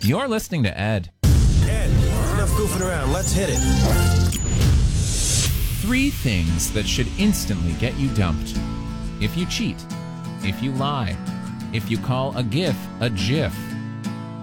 You're listening to Ed. Ed, enough goofing around. Let's hit it. 3 things that should instantly get you dumped. If you cheat, if you lie, if you call a GIF a GIF,